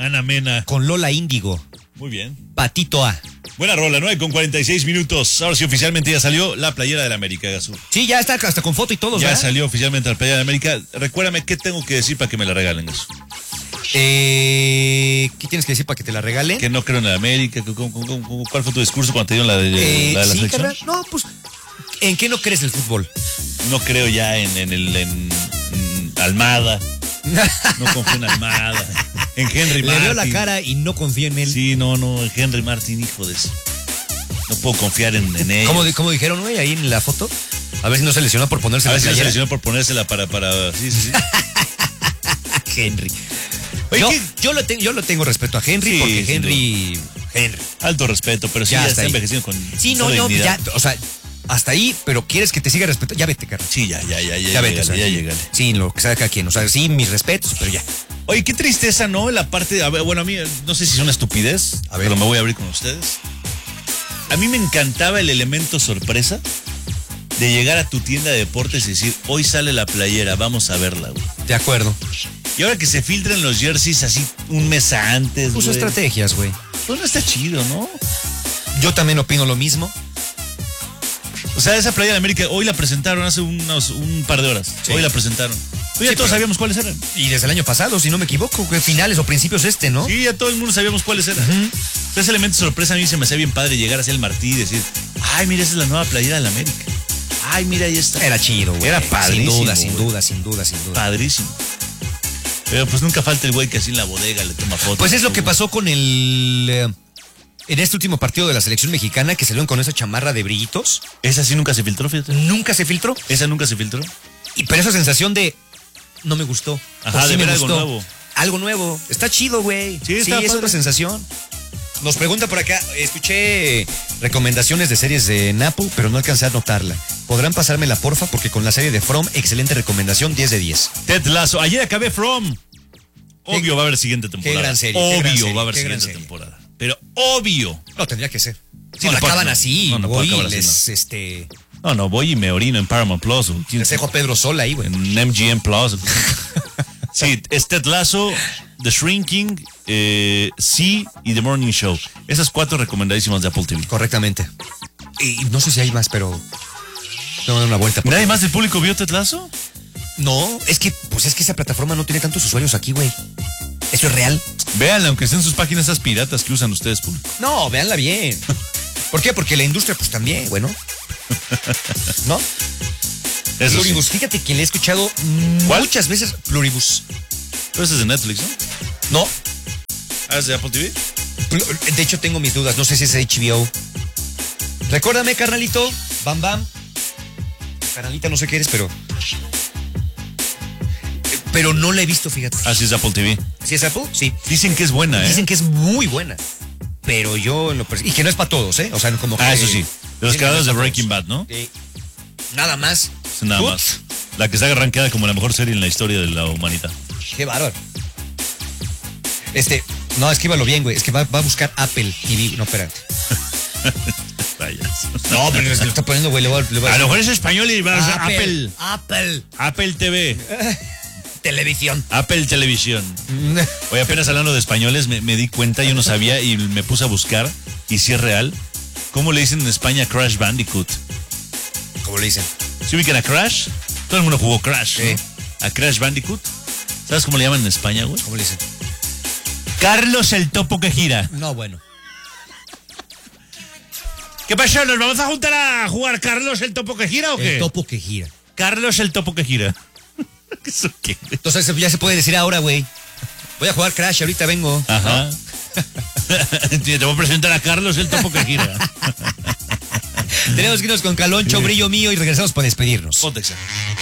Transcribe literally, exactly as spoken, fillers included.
Ana Mena. Con Lola Índigo. Muy bien. Patito A. Buena rola, nueve con cuarenta y seis minutos. Ahora sí oficialmente ya salió la playera de la América, Gasú. Sí, ya está hasta con foto y todo, Ya ¿verdad? salió oficialmente la playera de la América. Recuérdame qué tengo que decir para que me la regalen, Gasú. Eh, ¿Qué tienes que decir para que te la regalen? Que no creo en la América. que- ¿cómo- cómo- cómo- ¿Cuál fue tu discurso cuando te dieron la de, Eh, la, de la sí, selección? carnal. No, pues, ¿en qué no crees el fútbol? No creo ya en, en el en, en Almada. No confío en Almada. En Henry Le Martin. veo la cara y no confío en él. Sí, no, no, en Henry Martin, hijo de eso. No puedo confiar en, en él. ¿Cómo, di- cómo dijeron, güey, ahí en la foto? A ver si no se lesionó por ponerse A la ver si se playera. lesionó por ponérsela para, para. Sí, sí, sí. Henry. Oye, yo, ¿qué? yo, lo tengo, yo lo tengo respeto a Henry Sí, porque sin Henry... Henry. Alto respeto, pero sí Ya ya, está está ahí. envejeciendo con. Sí, no, toda no, dignidad. ya, o sea, hasta ahí, pero quieres que te siga respetando. Ya vete, carnal. Sí, ya, ya, ya, ya. Ya vete, llegale, o sea, ya llegale. Sí, lo que sabe cada quien. O sea, sí, mis respetos, pero ya. Oye, qué tristeza, ¿no? La parte. A ver, bueno, a mí, no sé si es una estupidez, A ver. pero me voy a abrir con ustedes. A mí me encantaba el elemento sorpresa de llegar a tu tienda de deportes y decir, hoy sale la playera, vamos a verla, güey. De acuerdo. Y ahora que se filtran los jerseys así un mes antes, Puso güey. estrategias, güey. Pues no está chido, ¿no? Yo también opino lo mismo. O sea, esa playera de América, hoy la presentaron hace unos, un par de horas. Sí. Hoy la presentaron. Hoy ya Sí, todos pero- sabíamos cuáles eran. Y desde el año pasado, si no me equivoco, que finales o principios este, ¿no? Sí, ya todo el mundo sabíamos cuáles eran. Entonces, ese elemento sorpresa a mí se me hacía bien padre llegar hacia el Martí y decir, ay, mira, esa es la nueva playera de la América. Ay, mira, ahí está. Era chido, güey. Era padrísimo, Sin duda, sin güey. duda, sin duda, sin duda. Padrísimo. Pero pues nunca falta el güey que así en la bodega le toma fotos. Pues es lo que pasó con el... eh, en este último partido de la selección mexicana, que salieron con esa chamarra de brillitos. Esa sí nunca se filtró, fíjate. Nunca se filtró. Esa nunca se filtró. Y pero esa sensación de... No me gustó. Ajá, o sí de me ver algo gustó. nuevo. Algo nuevo. Está chido, güey. Sí, está es padre. otra sensación. Nos pregunta por acá, escuché recomendaciones de series de Napu, pero no alcancé a anotarla. ¿Podrán pasármela, porfa? Porque con la serie de From, excelente recomendación, diez de diez. Ted Lasso. Ayer acabé From. Obvio va a haber siguiente temporada. gran serie, qué Obvio gran serie, va a haber qué gran siguiente serie. temporada. Pero obvio. No, tendría que ser. Sí, Sí, no la puede- acaban no. así, No, no puede voy y acabar así, les, este... No, no, voy y me orino en Paramount Plus. o- Les dejo a Pedro Sola ahí, güey. En M G M Plus. Sí, es Ted Lasso, The Shrinking, eh, Sí y The Morning Show. Esas cuatro recomendadísimas de Apple T V. Correctamente. Y no sé si hay más, pero... Tengo que dar una vuelta. porque- ¿Nadie más del público vio Ted Lasso? No, es que, pues es que esa plataforma no tiene tantos usuarios aquí, güey. Eso es real. Véanla, aunque estén sus páginas esas piratas que usan ustedes, público. No, véanla bien. ¿Por qué? Porque la industria, pues también, bueno. ¿No? Eso sí. Pluribus, fíjate que le he escuchado ¿Cuál? muchas veces. Pluribus. Pero ese es de Netflix, ¿no? No, Ah, ¿es de Apple T V? pl- de hecho tengo mis dudas. No sé si es H B O. Recuérdame, carnalito. Bam, bam. Carnalita, no sé qué eres, pero... Pero no la he visto, fíjate. Ah, sí, es de Apple T V. ¿Sí es Apple? Sí. Dicen que es buena, ¿eh? Dicen que es muy buena. Pero yo en lo pers- y que no es para todos, ¿eh? O sea, como que... Ah, eso sí. De los Sí, creadores no de es pa' Breaking todos. Bad, ¿no? Sí. Nada más. Nada Put. más. La que está arranqueada como la mejor serie en la historia de la humanidad. Qué bárbaro. Este, no, escríbalo bien, güey. Es que va, va a buscar Apple T V. No, espérate. Vaya. No, pero es que lo está poniendo, güey. Le voy a, le voy a- A lo mejor es español y va a ser Apple. Apple. Apple. Apple T V. Televisión. Apple Televisión. Oye, apenas hablando de españoles, me, me di cuenta, yo no sabía y me puse a buscar, y si es real, ¿cómo le dicen en España Crash Bandicoot? ¿Cómo le dicen? ¿Se ubican a Crash? Todo el mundo jugó Crash, ¿no? Sí. A Crash Bandicoot. ¿Sabes cómo le llaman en España, güey? ¿Cómo le dicen? Carlos el topo que gira. No, bueno. ¿Qué pasó? ¿Nos vamos a juntar a jugar Carlos el topo que gira o qué? El topo que gira. Carlos el topo que gira. ¿Eso qué? Entonces ya se puede decir ahora, güey. Voy a jugar Crash, ahorita vengo. Ajá. Te voy a presentar a Carlos el topo que gira. Tenemos que irnos con Caloncho, Brillo Mío y regresamos para despedirnos. Ponte, Exa.